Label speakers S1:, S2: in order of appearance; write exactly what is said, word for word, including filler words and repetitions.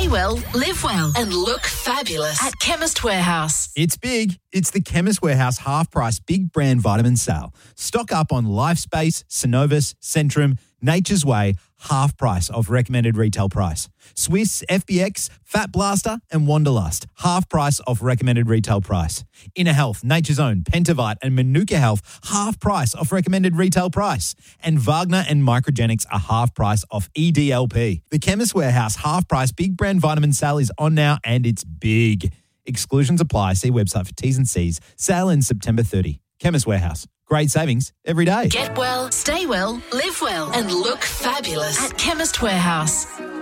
S1: Stay well, live well, and look fabulous at Chemist Warehouse.
S2: It's big. It's the Chemist Warehouse half-price big brand vitamin sale. Stock up on LifeSpace, Synovus, Centrum, Nature's Way, half price of recommended retail price. Swiss, F B X, Fat Blaster, and Wanderlust, half price of recommended retail price. Inner Health, Nature's Own, Pentavite, and Manuka Health, half price of recommended retail price. And Wagner and Microgenics are half price off E D L P. The Chemist Warehouse half price big brand vitamin sale is on now, and it's big. Exclusions apply. See website for T's and C's. Sale ends September thirtieth. Chemist Warehouse. Great savings every day.
S1: Get well, stay well, live well, and look fabulous at Chemist Warehouse.